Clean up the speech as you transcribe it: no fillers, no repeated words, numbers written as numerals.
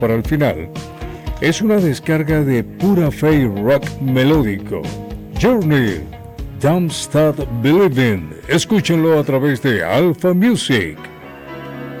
para el final. Es una descarga de pura fe y rock melódico. Journey, Don't Stop Believing. Escúchenlo a través de Alpha Music.